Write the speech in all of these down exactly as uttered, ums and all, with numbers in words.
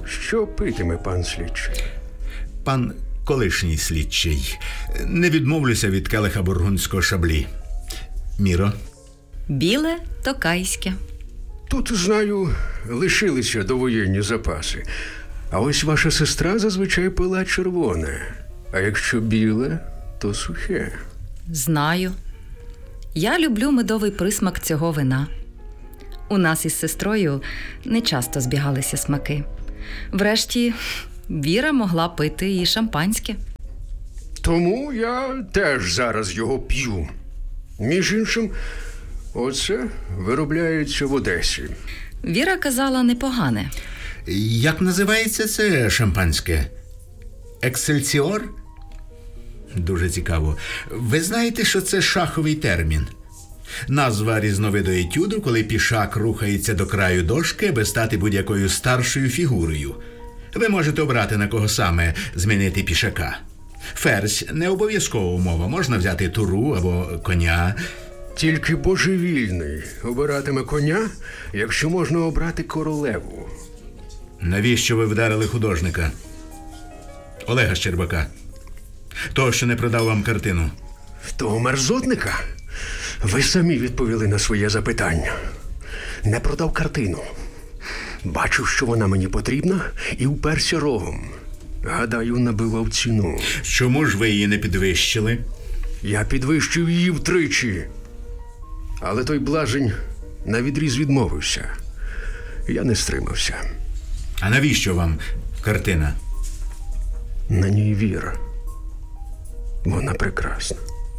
Що питиме пан слідчий? Пан колишній слідчий. Не відмовлюся від келиха бургундського шаблі. Міро? Біле токайське. Тут, знаю, лишилися довоєнні запаси. А ось ваша сестра зазвичай пила червоне. А якщо біле, то сухе. Знаю. Я люблю медовий присмак цього вина. У нас із сестрою не часто збігалися смаки. Врешті, Віра могла пити і шампанське. Тому я теж зараз його п'ю. Між іншим, оце виробляється в Одесі. Віра казала непогане. Як називається це шампанське? Ексельсіор? Дуже цікаво. Ви знаєте, що це шаховий термін? Назва різновиду етюду, коли пішак рухається до краю дошки, аби стати будь-якою старшою фігурою. Ви можете обрати, на кого саме змінити пішака. Ферзь – не обов'язкова умова. Можна взяти туру або коня. Тільки божевільний обиратиме коня, якщо можна обрати королеву. Навіщо ви вдарили художника? Олега Щербака. Того, що не продав вам картину. Того мерзотника? Ви самі відповіли на своє запитання. Не продав картину. Бачив, що вона мені потрібна, і уперся рогом. Гадаю, набивав ціну. Чому ж ви її не підвищили? Я підвищив її втричі. Але той блажень навідріз відмовився. Я не стримався. А навіщо вам картина? На ній Віра. Вона прекрасна.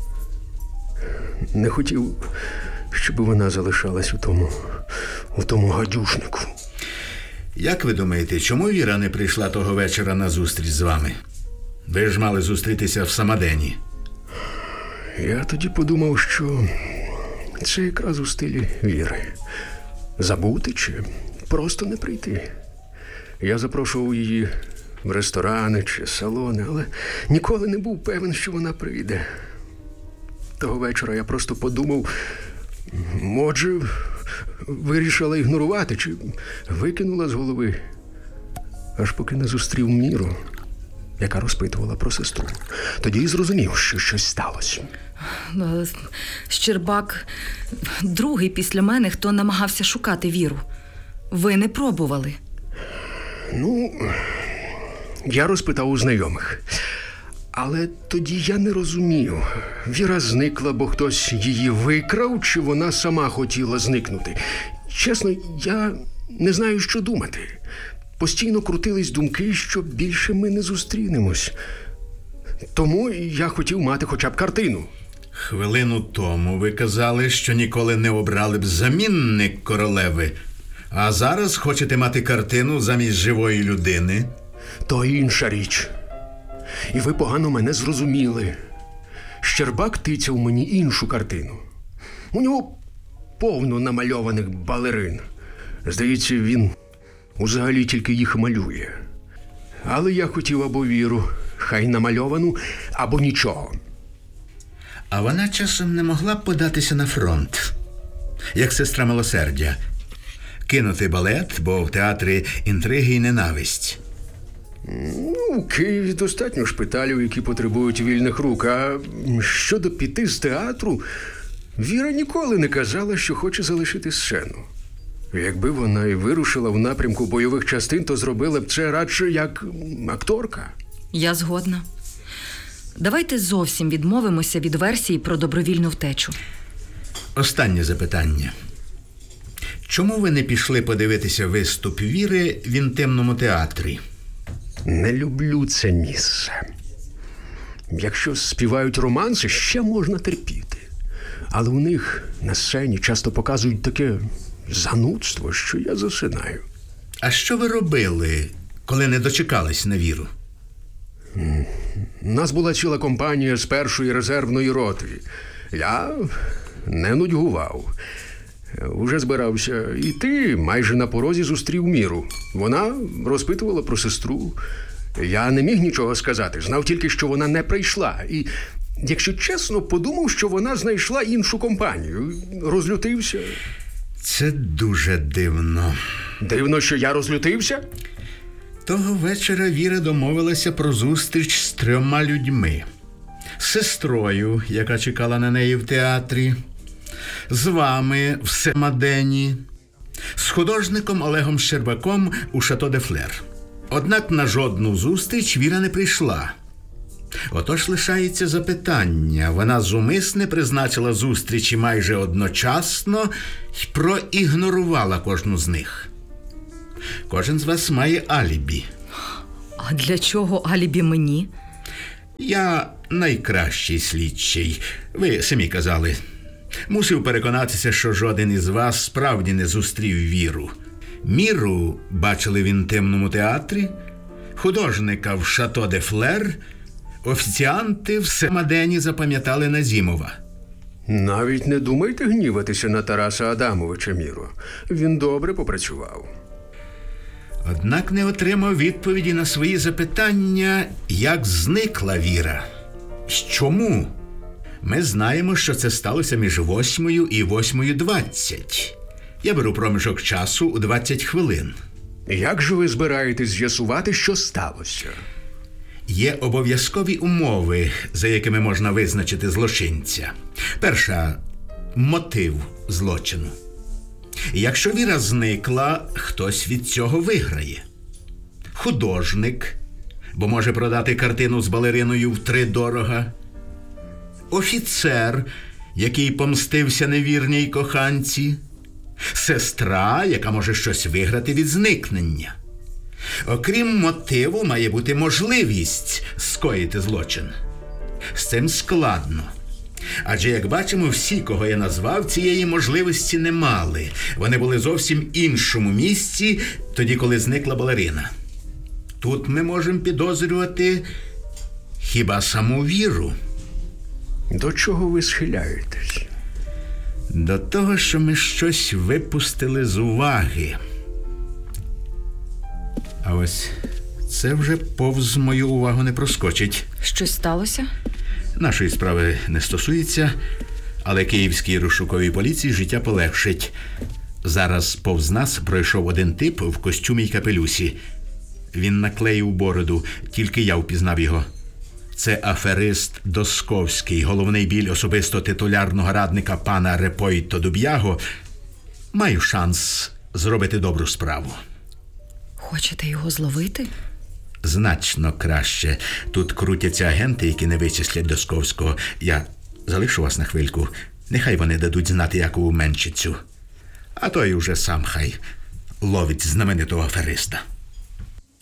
Не хотів, щоб вона залишалась у тому, у тому гадюшнику. Як ви думаєте, чому Віра не прийшла того вечора на зустріч з вами? Ви ж мали зустрітися в Самадені. Я тоді подумав, що це якраз у стилі Віри. Забути чи просто не прийти. Я запрошував її в ресторани чи салони, але ніколи не був певен, що вона прийде. Того вечора я просто подумав, може, вирішила ігнорувати чи викинула з голови. Аж поки не зустрів Міру, яка розпитувала про сестру. Тоді і зрозумів, що щось сталося. Щербак другий після мене, хто намагався шукати Віру. Ви не пробували? Ну, я розпитав у знайомих. Але тоді я не розумів. Віра зникла, бо хтось її викрав, чи вона сама хотіла зникнути. Чесно, я не знаю, що думати. Постійно крутились думки, що більше ми не зустрінемось. Тому я хотів мати хоча б картину. Хвилину тому ви казали, що ніколи не обрали б замінник королеви. А зараз хочете мати картину замість живої людини? То інша річ. І ви погано мене зрозуміли. Щербак тицяв мені іншу картину. У нього повно намальованих балерин. Здається, він взагалі тільки їх малює. Але я хотів або Віру, хай намальовану, або нічого. А вона часом не могла б податися на фронт, як сестра Милосердя. Кинути балет, бо в театрі інтриги і ненависть. Ну, в Києві достатньо шпиталів, які потребують вільних рук. А щодо піти з театру, Віра ніколи не казала, що хоче залишити сцену. Якби вона і вирушила в напрямку бойових частин, то зробила б це радше як акторка. Я згодна. Давайте зовсім відмовимося від версії про добровільну втечу. Останнє запитання. Чому ви не пішли подивитися виступ Віри в інтимному театрі? Не люблю це місце. Якщо співають романси, ще можна терпіти. Але у них на сцені часто показують таке занудство, що я засинаю. А що ви робили, коли не дочекались на Віру? У нас була ціла компанія з першої резервної роти. Я не нудьгував. Уже збирався йти, майже на порозі зустрів Міру. Вона розпитувала про сестру. Я не міг нічого сказати, знав тільки, що вона не прийшла. І, якщо чесно, подумав, що вона знайшла іншу компанію. Розлютився. Це дуже дивно. Дивно, що я розлютився? Того вечора Віра домовилася про зустріч з трьома людьми. З сестрою, яка чекала на неї в театрі, з вами в Семадені, з художником Олегом Щербаком у Шато де Флер. Однак на жодну зустріч Віра не прийшла. Отож лишається запитання. Вона зумисне призначила зустрічі майже одночасно і проігнорувала кожну з них. Кожен з вас має алібі. А для чого алібі мені? Я найкращий слідчий. Ви самі казали. Мусив переконатися, що жоден із вас справді не зустрів Віру. Міру бачили в інтимному театрі, художника в Шато де Флер, офіціанти в Семадені запам'ятали Назімова. Навіть не думайте гніватися на Тараса Адамовича, Міро. Він добре попрацював. Однак не отримав відповіді на свої запитання, як зникла Віра. Чому? Ми знаємо, що це сталося між восьмою і восьмою двадцять. Я беру проміжок часу у двадцять хвилин. Як же ви збираєтесь з'ясувати, що сталося? Є обов'язкові умови, за якими можна визначити злочинця. Перша – мотив злочину. Якщо Віра зникла, хтось від цього виграє. Художник, бо може продати картину з балериною втридорога. Офіцер, який помстився невірній коханці. Сестра, яка може щось виграти від зникнення. Окрім мотиву, має бути можливість скоїти злочин. З цим складно. Адже, як бачимо, всі, кого я назвав, цієї можливості не мали. Вони були зовсім іншому місці, тоді, коли зникла балерина. Тут ми можемо підозрювати хіба саму Віру. До чого ви схиляєтесь? До того, що ми щось випустили з уваги. А ось це вже повз мою увагу не проскочить. Щось сталося? Нашої справи не стосується, але київській розшуковій поліції життя полегшить. Зараз повз нас пройшов один тип в костюмі й капелюсі. Він наклеїв бороду, тільки я впізнав його. Це аферист Досковський, головний біль особисто титулярного радника пана Репойто Дуб'яго. Маю шанс зробити добру справу. Хочете його зловити? Значно краще. Тут крутяться агенти, які не вичислять Досковського. Я залишу вас на хвильку. Нехай вони дадуть знати Якову Менчицю. А той уже сам хай ловить знаменитого афериста.